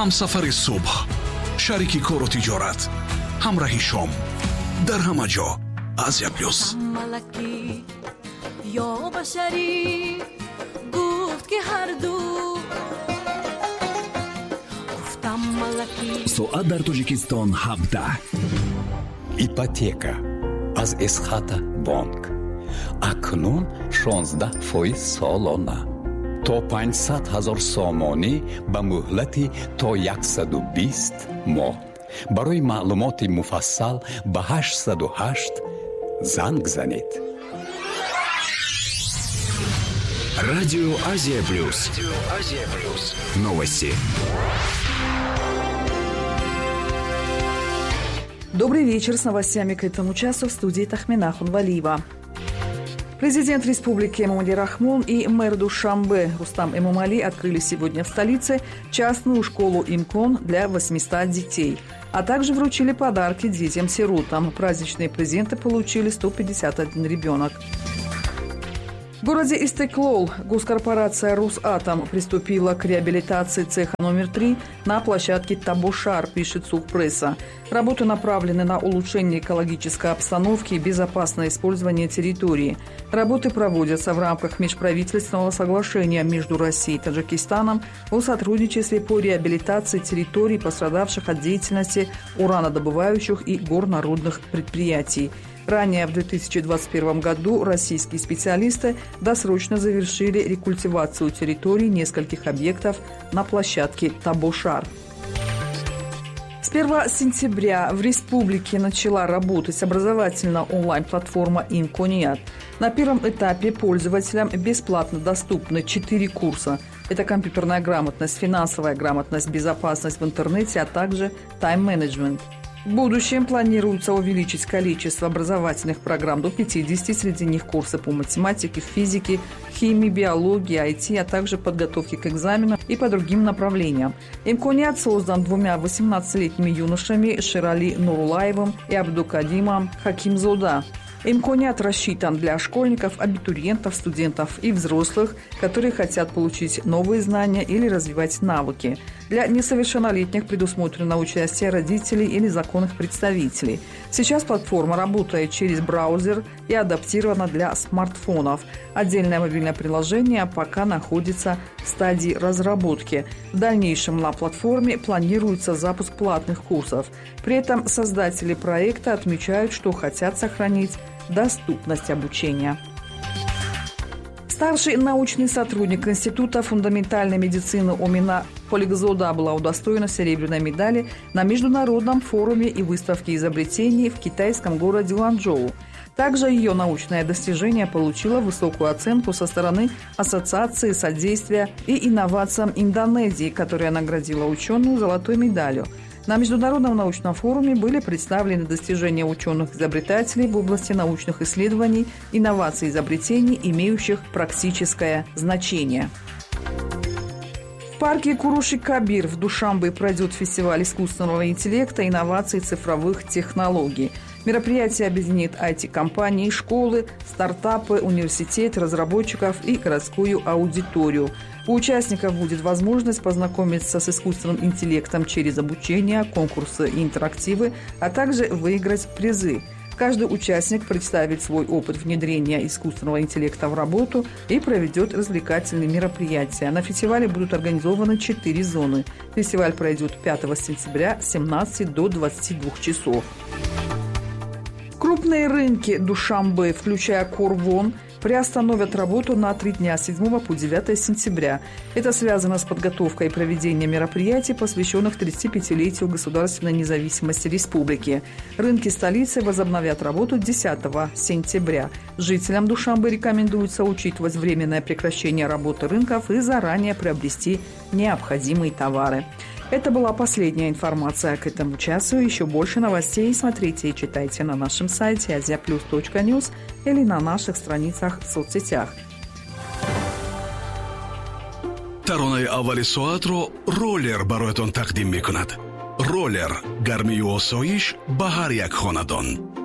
ҳамсафари субҳ, шарики кору тиҷорат, ҳамроҳи шом, дар ҳама ҷо Азия плюс. ملکی یا بشری گفت که هر دو گفتم ملکی. соат дар Тоҷикистон 17. ипотека аз Эсхата банк акнун 16% солона то 500,000 сомонӣ ба муҳлати то 120 моҳ. барои маълумоти муфассал ба 808 занг занед. Радио Азия плюс. Новости. Добрый вечер. С новостями к этому часу в студии Тахмина Хунвалиева. Президент республики Эмомали Рахмон и мэр Душанбе Рустам Эмомали открыли сегодня в столице частную школу «Имкон» для 800 детей, а также вручили подарки детям-сиротам. Праздничные презенты получили 151 ребенок. В городе Истеклол госкорпорация «Росатом» приступила к реабилитации цеха номер 3 на площадке Табошар, пишет Сухпресса. Работы направлены на улучшение экологической обстановки и безопасное использование территории. Работы проводятся в рамках межправительственного соглашения между Россией и Таджикистаном о сотрудничестве по реабилитации территорий, пострадавших от деятельности уранодобывающих и горнорудных предприятий. Ранее, в 2021 году, российские специалисты досрочно завершили рекультивацию территорий нескольких объектов на площадке Табошар. С 1 сентября в республике начала работать образовательная онлайн-платформа «Имконият». На первом этапе пользователям бесплатно доступны 4 курса. Это компьютерная грамотность, финансовая грамотность, безопасность в интернете, а также тайм-менеджмент. В будущем планируется увеличить количество образовательных программ до 50, среди них курсы по математике, физике, химии, биологии, IT, а также подготовке к экзаменам и по другим направлениям. Имконият создан двумя 18-летними юношами Ширали Нурулаевым и Абдукадимом Хакимзода. Имконият рассчитан для школьников, абитуриентов, студентов и взрослых, которые хотят получить новые знания или развивать навыки. Для несовершеннолетних предусмотрено участие родителей или законных представителей. Сейчас платформа работает через браузер и адаптирована для смартфонов. Отдельное мобильное приложение пока находится в стадии разработки. В дальнейшем на платформе планируется запуск платных курсов. При этом создатели проекта отмечают, что хотят сохранить доступность обучения. Старший научный сотрудник Института фундаментальной медицины Омина Полигзода была удостоена серебряной медали на международном форуме и выставке изобретений в китайском городе Ланчжоу. Также ее научное достижение получило высокую оценку со стороны Ассоциации содействия и инновациям Индонезии, которая наградила ученую золотой медалью. На международном научном форуме были представлены достижения ученых-изобретателей в области научных исследований, инноваций и изобретений, имеющих практическое значение. В парке Куруши-Кабир в Душанбе пройдет фестиваль искусственного интеллекта, инноваций и цифровых технологий. Мероприятие объединит IT-компании, школы, стартапы, университеты, разработчиков и городскую аудиторию. У участников будет возможность познакомиться с искусственным интеллектом через обучение, конкурсы и интерактивы, а также выиграть призы. Каждый участник представит свой опыт внедрения искусственного интеллекта в работу и проведет развлекательные мероприятия. На фестивале будут организованы 4 зоны. Фестиваль пройдет 5 сентября с 17 до 22 часов. Крупные рынки Душанбе, включая Корвон, приостановят работу на 3 дня с 7 по 9 сентября. Это связано с подготовкой и проведением мероприятий, посвященных 35-летию государственной независимости республики. Рынки столицы возобновят работу 10 сентября. Жителям Душанбе рекомендуется учитывать временное прекращение работы рынков и заранее приобрести необходимые товары. Это была последняя информация к этому часу. Еще больше новостей смотрите и читайте на нашем сайте aziaplus.news или на наших страницах в соцсетях. таронаи аввали соатро роллер бароятон тақдим мекунад. роллер гармию осоиш ба ҳар як хонадон.